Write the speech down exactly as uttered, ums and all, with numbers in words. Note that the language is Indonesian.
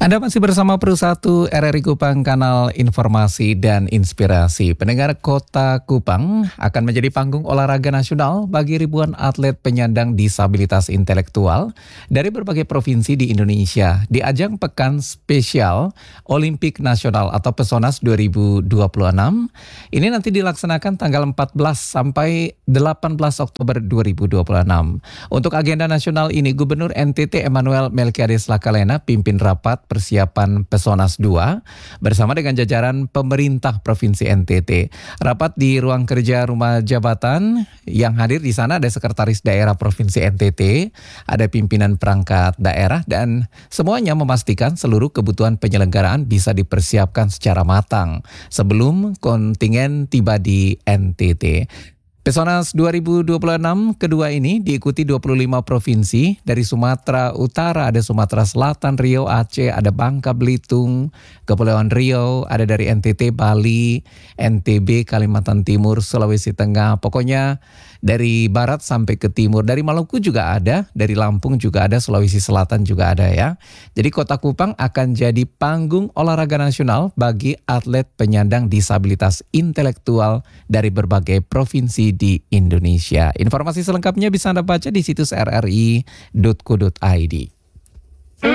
Anda masih bersama Pro satu R R I Kupang, kanal informasi dan inspirasi. Pendengar, Kota Kupang akan menjadi panggung olahraga nasional bagi ribuan atlet penyandang disabilitas intelektual dari berbagai provinsi di Indonesia di ajang Pekan Spesial Olimpik Nasional atau Pesonas dua ribu dua puluh enam. Ini nanti dilaksanakan tanggal empat belas sampai delapan belas Oktober dua ribu dua puluh enam. Untuk agenda nasional ini, Gubernur N T T Emmanuel Melkiades Lakalena pimpin rapat persiapan Pesonas dua bersama dengan jajaran pemerintah Provinsi N T T. Rapat di ruang kerja Rumah Jabatan, yang hadir di sana ada Sekretaris Daerah Provinsi N T T, ada pimpinan perangkat daerah, dan semuanya memastikan seluruh kebutuhan penyelenggaraan bisa dipersiapkan secara matang sebelum kontingen tiba di N T T. Pesonas dua ribu dua puluh enam kedua ini diikuti dua puluh lima provinsi. Dari Sumatera Utara ada Sumatera Selatan, Riau, Aceh, ada Bangka Belitung, Kepulauan Riau, ada dari N T T, Bali, N T B, Kalimantan Timur, Sulawesi Tengah. Pokoknya dari barat sampai ke timur. Dari Maluku juga ada, dari Lampung juga ada, Sulawesi Selatan juga ada ya. Jadi Kota Kupang akan jadi panggung olahraga nasional bagi atlet penyandang disabilitas intelektual dari berbagai provinsi di Indonesia. Informasi selengkapnya bisa Anda baca di situs r r i titik co titik i d.